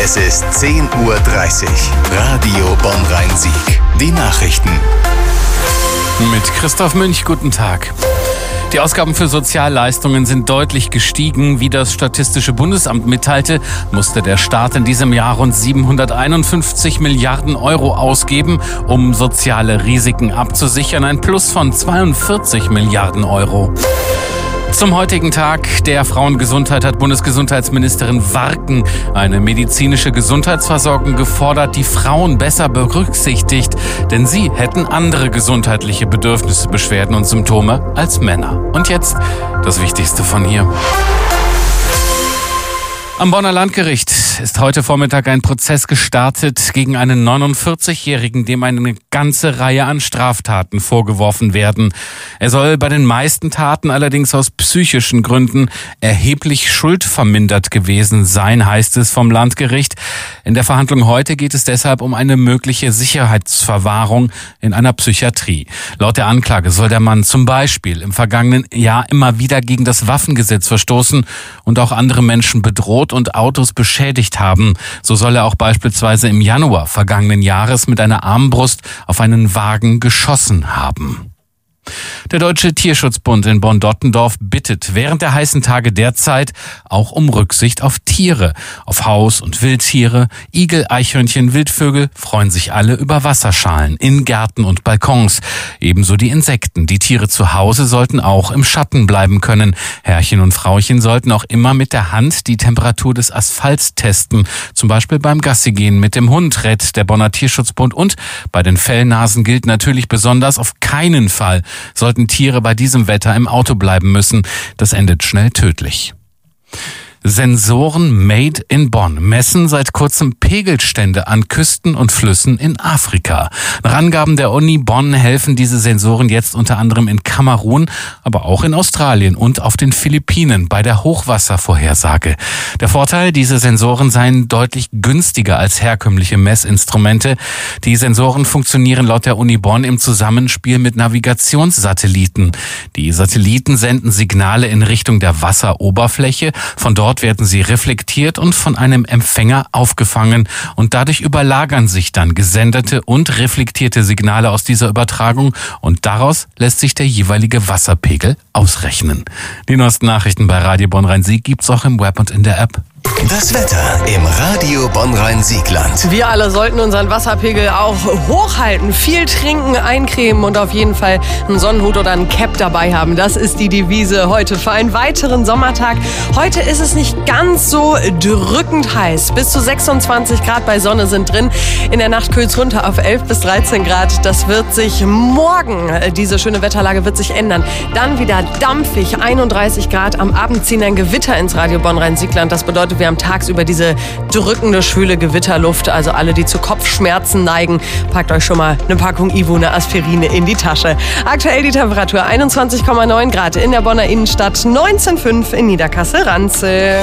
Es ist 10:30 Uhr. Radio Bonn-Rhein-Sieg. Die Nachrichten. Mit Christoph Münch, guten Tag. Die Ausgaben für Sozialleistungen sind deutlich gestiegen. Wie das Statistische Bundesamt mitteilte, musste der Staat in diesem Jahr rund 751 Milliarden Euro ausgeben, um soziale Risiken abzusichern. Ein Plus von 42 Milliarden Euro. Zum heutigen Tag der Frauengesundheit hat Bundesgesundheitsministerin Warken eine medizinische Gesundheitsversorgung gefordert, die Frauen besser berücksichtigt, denn sie hätten andere gesundheitliche Bedürfnisse, Beschwerden und Symptome als Männer. Und jetzt das Wichtigste von hier. Am Bonner Landgericht ist heute Vormittag ein Prozess gestartet gegen einen 49-Jährigen, dem eine ganze Reihe an Straftaten vorgeworfen werden. Er soll bei den meisten Taten allerdings aus psychischen Gründen erheblich schuldvermindert gewesen sein, heißt es vom Landgericht. In der Verhandlung heute geht es deshalb um eine mögliche Sicherheitsverwahrung in einer Psychiatrie. Laut der Anklage soll der Mann zum Beispiel im vergangenen Jahr immer wieder gegen das Waffengesetz verstoßen und auch andere Menschen bedroht und Autos beschädigt haben. So soll er auch beispielsweise im Januar vergangenen Jahres mit einer Armbrust auf einen Wagen geschossen haben. Der Deutsche Tierschutzbund in Bonn-Dottendorf bittet während der heißen Tage derzeit auch um Rücksicht auf Tiere. Auf Haus- und Wildtiere, Igel, Eichhörnchen, Wildvögel freuen sich alle über Wasserschalen in Gärten und Balkons. Ebenso die Insekten. Die Tiere zu Hause sollten auch im Schatten bleiben können. Herrchen und Frauchen sollten auch immer mit der Hand die Temperatur des Asphalts testen. Zum Beispiel beim Gassigehen mit dem Hund, rät der Bonner Tierschutzbund. Und bei den Fellnasen gilt natürlich besonders: auf keinen Fall sollten Tiere bei diesem Wetter im Auto bleiben müssen. Das endet schnell tödlich. Sensoren made in Bonn messen seit kurzem Pegelstände an Küsten und Flüssen in Afrika. Nach Angaben der Uni Bonn helfen diese Sensoren jetzt unter anderem in Kamerun, aber auch in Australien und auf den Philippinen bei der Hochwasservorhersage. Der Vorteil: diese Sensoren seien deutlich günstiger als herkömmliche Messinstrumente. Die Sensoren funktionieren laut der Uni Bonn im Zusammenspiel mit Navigationssatelliten. Die Satelliten senden Signale in Richtung der Wasseroberfläche. Von dort werden sie reflektiert und von einem Empfänger aufgefangen und dadurch überlagern sich dann gesendete und reflektierte Signale aus dieser Übertragung und daraus lässt sich der jeweilige Wasserpegel ausrechnen. Die neuesten Nachrichten bei Radio Bonn-Rhein-Sieg gibt's auch im Web und in der App. Das Wetter im Radio Bonn-Rhein-Siegland. Wir alle sollten unseren Wasserpegel auch hochhalten, viel trinken, eincremen und auf jeden Fall einen Sonnenhut oder einen Cap dabei haben. Das ist die Devise heute für einen weiteren Sommertag. Heute ist es nicht ganz so drückend heiß. Bis zu 26 Grad bei Sonne sind drin. In der Nacht kühlt es runter auf 11 bis 13 Grad. Das wird sich morgen, diese schöne Wetterlage wird sich ändern. Dann wieder dampfig, 31 Grad. Am Abend ziehen ein Gewitter ins Radio Bonn-Rhein-Siegland. Das bedeutet, wir haben tagsüber diese drückende, schwüle Gewitterluft. Also alle, die zu Kopfschmerzen neigen, packt euch schon mal eine Packung Ivone Aspirine in die Tasche. Aktuell die Temperatur 21,9 Grad in der Bonner Innenstadt, 19,5 in Niederkassel-Ranze.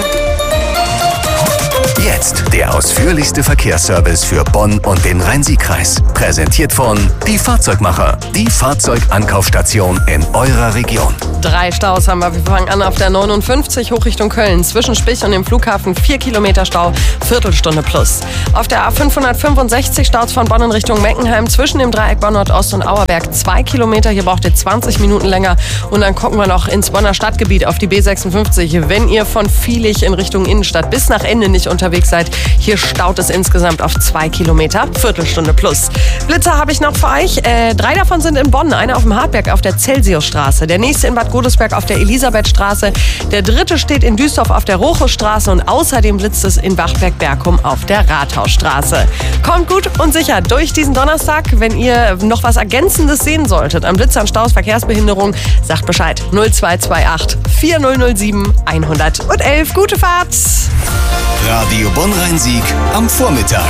Jetzt der ausführlichste Verkehrsservice für Bonn und den Rhein-Sieg-Kreis. Präsentiert von Die Fahrzeugmacher, die Fahrzeugankaufstation in eurer Region. 3 Staus haben wir. Wir fangen an auf der 59 hoch Richtung Köln. Zwischen Spich und dem Flughafen 4 Kilometer Stau, Viertelstunde plus. Auf der A565 staut von Bonn in Richtung Meckenheim. Zwischen dem Dreieck Bonn Nordost und Auerberg 2 Kilometer. Hier braucht ihr 20 Minuten länger. Und dann gucken wir noch ins Bonner Stadtgebiet auf die B56. Wenn ihr von Viehlich in Richtung Innenstadt bis nach Ende nicht unterwegs seid, hier staut es insgesamt auf 2 Kilometer, Viertelstunde plus. Blitzer habe ich noch für euch. 3 davon sind in Bonn. Einer auf dem Hartberg auf der Celsiusstraße. Der nächste in Bad Godesberg auf der Elisabethstraße. Der dritte steht in Duisdorf auf der Rochusstraße und außerdem blitzt es in Bachberg-Bergum auf der Rathausstraße. Kommt gut und sicher durch diesen Donnerstag. Wenn ihr noch was Ergänzendes sehen solltet am Blitz, an Staus, Verkehrsbehinderung, sagt Bescheid. 0228 4007 111. Gute Fahrt! Radio Bonn-Rhein-Sieg am Vormittag.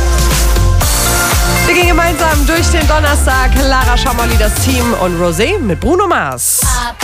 Wir gehen gemeinsam durch den Donnerstag. Lara Schamolli, das Team und Rosé mit Bruno Mars.